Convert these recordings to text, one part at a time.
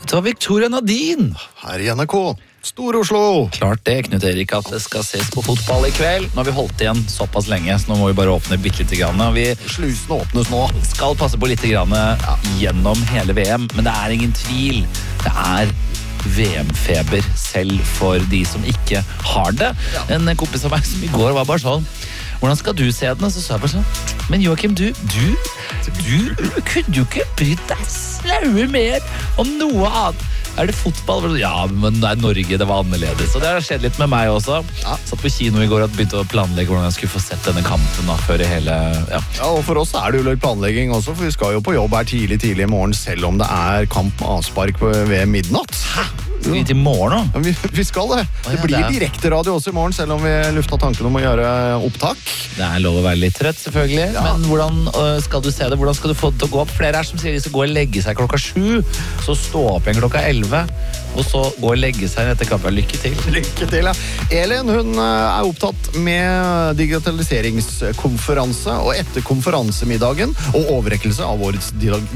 Det var Victoria Nadine. Her i NRK, Stor-Oslo. Klart det, Knut Erik, at det skal ses på fotball i kveld. Nå har vi holdt igjen såpass lenge, så nå må vi bare åpne bitte litt grann. Vi Slusene åpnes nå. skal passe på litt grann gjennom hele VM, men det er ingen tvil. Det er VM-feber selv for de som ikke har det. En kompis av meg som i går var bare sånn, hvordan skal du se den? Og så sa jeg bare sånn, men Joachim, du kunne jo ikke brydd deg slaue mer om noe annet. Er det fotball? Ja, men det er Norge, det var annerledes. Og det har skjedd litt med meg også. Satt på kino i går og begynte å planlegge hvordan jeg skulle få sett denne kampen da, før det hele... Ja, og for oss er det jo litt planlegging også, for vi skal jo på jobb her tidlig i morgen, selv om det er kamp med avspark ved midnatt. Skal vi til morgen nå? Ja, vi skal det. Det blir direkte radio også i morgen, selv om vi lufta tanken om å gjøre opptak. Det er lov å være litt trøtt, selvfølgelig. Men hvordan skal du se det? Hvordan skal du få det til å gå opp? Flere her som sier de skal gå og legge seg klokka 7, så stå opp igjen klokka 11, og så gå og legge seg etter kampen. Lykke til. Lykke til, ja. Elin, hun er opptatt med digitaliseringskonferanse, og etter konferansemiddagen og overrekkelse av årets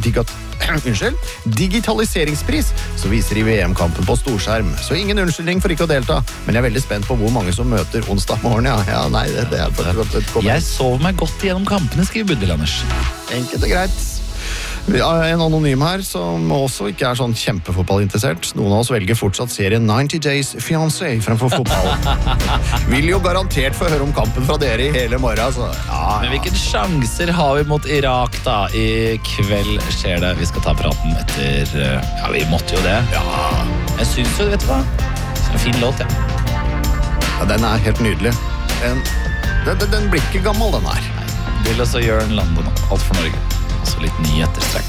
digitaliseringspris, så viser de VM-kampen på storskjerm. Så ingen unnskyldning for ikke å delta, men jeg er veldig spent på hvor mange som møter onsdag morgen. Ja, nei, det er godt. Jeg sov meg godt gjennom kampene, skriver Budil Anders. Enkelt og greit. En anonym her som også ikke er sånn kjempefotballinteressert. Noen av oss velger fortsatt serien 90 Days Fiancé fremfor fotball. Vil jo garantert få høre om kampen fra dere i hele morgen, så ja. Men hvilke sjanser har vi mot Irak da? I kveld skjer det. Vi skal ta praten etter... Ja, vi måtte jo det. Ja. Jeg synes jo, vet du hva? Det er en fin låt, Ja, den er helt nydelig. Den blir ikke gammel, den her. Vil også gjøre en London. Alt for Norge. Så litt nyheter straks.